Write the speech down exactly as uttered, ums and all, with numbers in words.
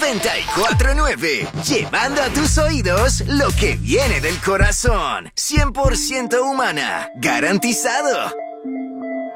noventa y cuatro nueve. Llevando a tus oídos lo que viene del corazón. cien por ciento humana. Garantizado.